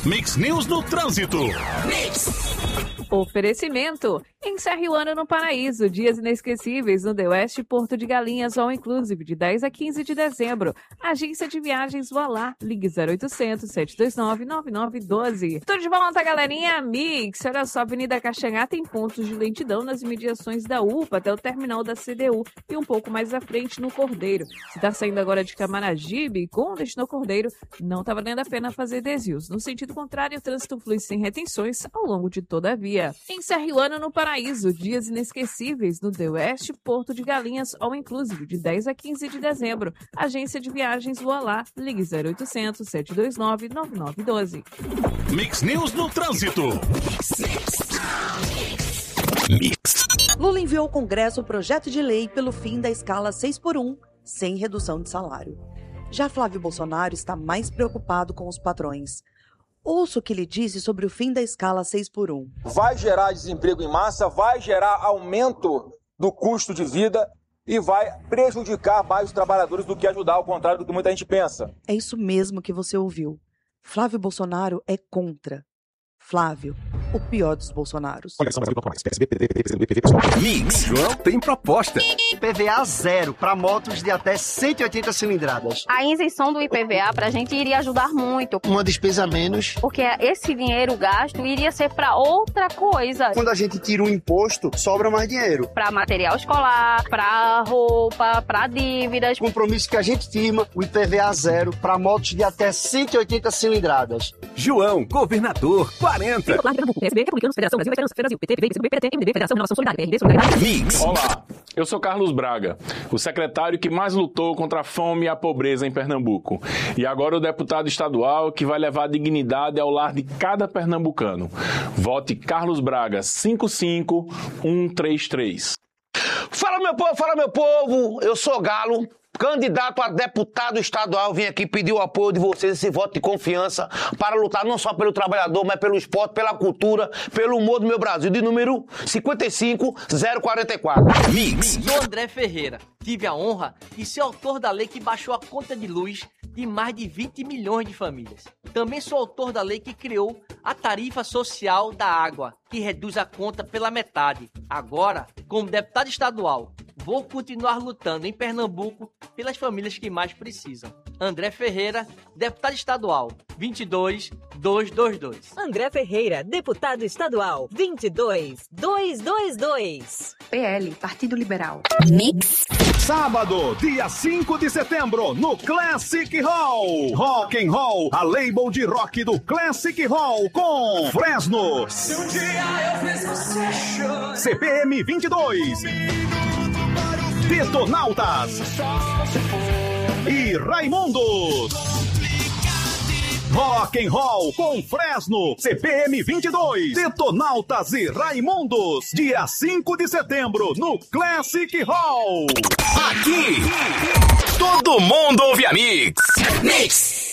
Mix News no Trânsito. Oferecimento. Encerre o ano no Paraíso. Dias inesquecíveis no The West Porto de Galinhas All Inclusive, de 10 a 15 de dezembro. Agência de Viagens Voilá. Ligue 0800 729 9912. Tudo de volta, galerinha. Mix. Olha só, Avenida Caxangá tem pontos de lentidão nas imediações da UPA até o terminal da CDU e um pouco mais à frente no Cordeiro. Se tá saindo agora de Camaragibe com destino ao Cordeiro, não tá valendo a pena fazer desvios. No sentido contrário, o trânsito flui sem retenções ao longo de toda a via. Encerre o ano no Paraíso. Dias inesquecíveis no The West Porto de Galinhas All Inclusive, de 10 a 15 de dezembro. Agência de Viagens Voilá. Ligue 0800 729 9912. Mix News no Trânsito. Lula enviou ao Congresso o projeto de lei pelo fim da escala 6x1, sem redução de salário. Já Flávio Bolsonaro está mais preocupado com os patrões. Ouça o que ele disse sobre o fim da escala 6x1. Vai gerar desemprego em massa, vai gerar aumento do custo de vida e vai prejudicar mais os trabalhadores do que ajudar, ao contrário do que muita gente pensa. É isso mesmo que você ouviu. Flávio Bolsonaro é contra. Flávio, o pior dos Bolsonaros. Mix. João tem proposta. IPVA zero para motos de até 180 cilindradas. A isenção do IPVA para a gente iria ajudar muito. Uma despesa a menos. Porque esse dinheiro gasto iria ser para outra coisa. Quando a gente tira um imposto, sobra mais dinheiro. Para material escolar, para roupa, para dívidas. Compromisso que a gente firma, o IPVA zero para motos de até 180 cilindradas. João, governador, 40. Mix. Olá, eu sou Carlos Braga, o secretário que mais lutou contra a fome e a pobreza em Pernambuco. E agora o deputado estadual que vai levar dignidade ao lar de cada pernambucano. Vote Carlos Braga, 55133. Fala, meu povo, eu sou Galo. Candidato a deputado estadual, vim aqui pedir o apoio de vocês, esse voto de confiança, para lutar não só pelo trabalhador, mas pelo esporte, pela cultura, pelo humor do meu Brasil, de número 55044. Mix. Sou André Ferreira. Tive a honra de ser autor da lei que baixou a conta de luz de mais de 20 milhões de famílias. Também sou autor da lei que criou a tarifa social da água, que reduz a conta pela metade. Agora, como deputado estadual, vou continuar lutando em Pernambuco pelas famílias que mais precisam. André Ferreira, deputado estadual, 22222. André Ferreira, deputado estadual, 22222. PL, Partido Liberal. Mix. Sábado, dia 5 de setembro, no Classic Hall. Rock and Roll, a label de rock do Classic Hall com Fresno. Se um dia eu fiz você chorar. CPM 22. Detonautas e Raimundos. Rock and Roll com Fresno, CPM 22, Detonautas e Raimundos, dia 5 de setembro no Classic Hall. Aqui, todo mundo ouve a Mix.